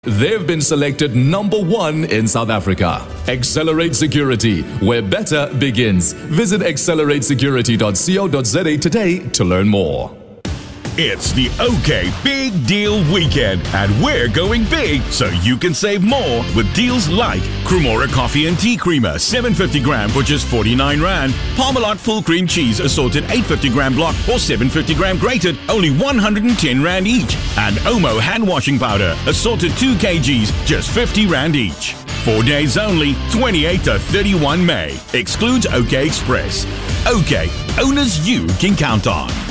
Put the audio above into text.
They've been selected #1 in South Africa. Accelerate Security, where better begins. Visit accelerate-security.co.za today to learn more. It's the OK Big Deal Weekend, and we're going big so you can save more with deals like Cremora Coffee and Tea Creamer, 750 gram for just 49 Rand. Parmalat Full Cream Cheese Assorted 850 gram block or 750 gram grated, only 110 Rand each. And Omo Hand Washing Powder Assorted 2 kgs, just 50 Rand each. 4 days only, 28 to 31 May. Excludes OK Express. OK, owners you can count on.